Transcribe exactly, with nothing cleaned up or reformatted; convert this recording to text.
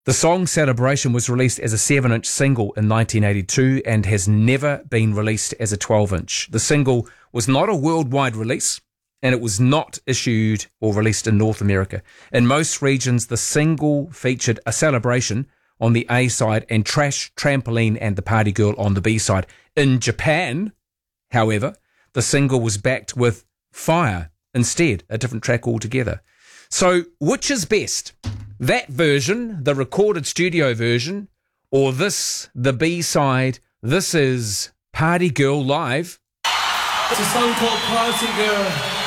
The song Celebration was released as a seven inch single in nineteen eighty-two and has never been released as a twelve inch. The single was not a worldwide release, and it was not issued or released in North America. In most regions, the single featured a celebration on the A side and Trash, Trampoline and the Party Girl on the B side. In Japan, however, the single was backed with Fire instead, a different track altogether. So, which is best? That version, the recorded studio version, or this, the B-side? This is Party Girl Live. It's a song called Party Girl.